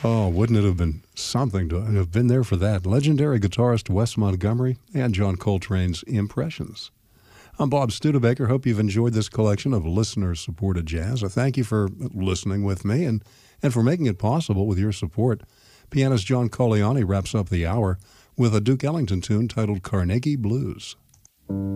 Oh, wouldn't it have been something to have been there for that? Legendary guitarist Wes Montgomery and John Coltrane's Impressions. I'm Bob Studebaker. Hope you've enjoyed this collection of listener-supported jazz. I thank you for listening with me and for making it possible with your support. Pianist John Colleani wraps up the hour with a Duke Ellington tune titled Carnegie Blues.